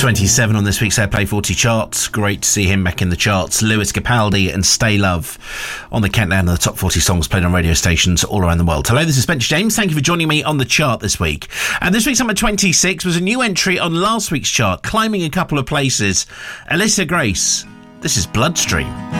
27 on this week's Airplay 40 charts. Great to see him back in the charts. Lewis Capaldi and Stay Love on the countdown of the top 40 songs played on radio stations all around the world. Hello, this is Spencer James. Thank you for joining me on the chart this week. And this week's number 26 was a new entry on last week's chart, climbing a couple of places. Alyssa Grace. This is Bloodstream.